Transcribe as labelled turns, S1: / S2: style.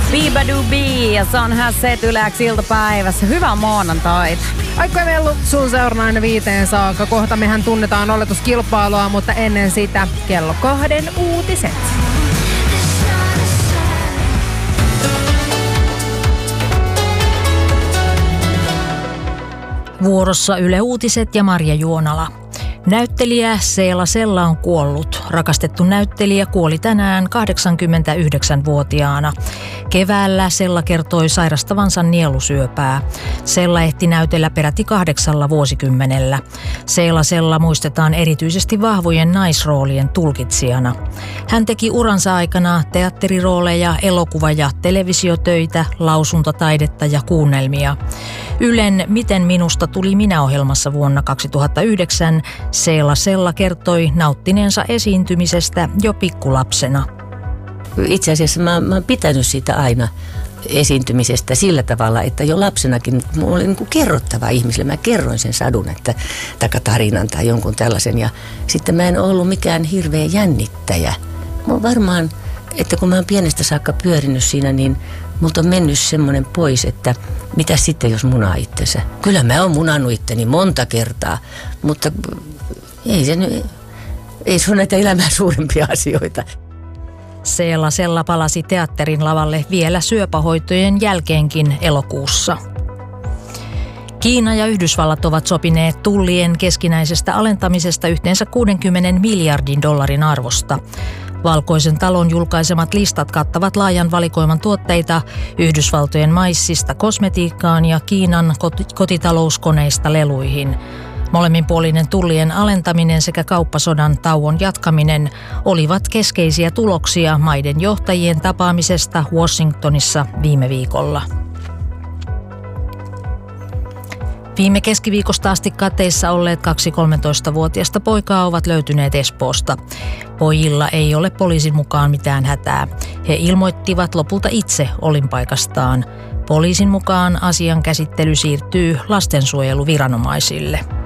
S1: Bibadubi ja se on Hässeet Yleäks iltapäivässä. Hyvää maanantaita.
S2: Aikko Mellu, sun seurana aina 5 saakka. Kohta mehän tunnetaan oletuskilpailua, mutta ennen sitä kello 2 uutiset.
S3: Vuorossa Yle Uutiset ja Marja Juonala. Näyttelijä Seela Sella on kuollut. Rakastettu näyttelijä kuoli tänään 89-vuotiaana. Keväällä Sella kertoi sairastavansa nielusyöpää. Sella ehti näytellä peräti 8 vuosikymmenellä. Seela Sella muistetaan erityisesti vahvojen naisroolien tulkitsijana. Hän teki uransa aikana teatterirooleja, elokuva- ja televisiotöitä, lausuntotaidetta ja kuunnelmia. Ylen Miten minusta tuli minä-ohjelmassa vuonna 2009 Seela Sella kertoi nauttineensa esiintymisestä jo pikkulapsena.
S4: Itse asiassa mä oon pitänyt siitä aina esiintymisestä sillä tavalla, että jo lapsenakin mulla oli niin kuin kerrottava ihmisille. Mä kerroin sen sadun tai tarinan tai jonkun tällaisen ja sitten mä en ollut mikään hirveä jännittäjä. Mä varmaan, että kun mä oon pienestä saakka pyörinyt siinä, niin multa on mennyt semmoinen pois, että mitä sitten jos munaa itsensä. Kyllä mä oon munannut itteni monta kertaa, mutta ei se ole näitä elämän suurempia asioita.
S3: Seela Sella palasi teatterin lavalle vielä syöpähoitojen jälkeenkin elokuussa. Kiina ja Yhdysvallat ovat sopineet tullien keskinäisestä alentamisesta yhteensä 60 miljardin dollarin arvosta. Valkoisen talon julkaisemat listat kattavat laajan valikoiman tuotteita Yhdysvaltojen maissista kosmetiikkaan ja Kiinan kotitalouskoneista leluihin. Molemminpuolinen tullien alentaminen sekä kauppasodan tauon jatkaminen olivat keskeisiä tuloksia maiden johtajien tapaamisesta Washingtonissa viime viikolla. Viime keskiviikosta asti kateissa olleet 2 13-vuotiaista poikaa ovat löytyneet Espoosta. Pojilla ei ole poliisin mukaan mitään hätää. He ilmoittivat lopulta itse olinpaikastaan. Poliisin mukaan asian käsittely siirtyy lastensuojeluviranomaisille.